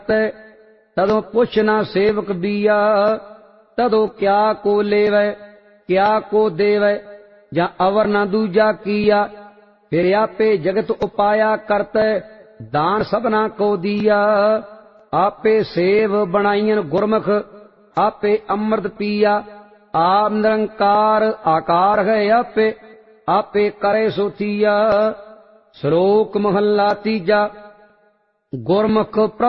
तदों पुछ ना सेवक बिया, तदों क्या को लेवै क्या को देवै, जा अवर ना दूजा किया। फिर आपे जगत उपाया करतै, दान सबना को दिया। आपे सेव बनाइयन गुरमुख, आपे अमृत पिया। आप निरंकार आकार है आपे, आपे करे सो थिया। श्लोक महला तीजा। गुरमुख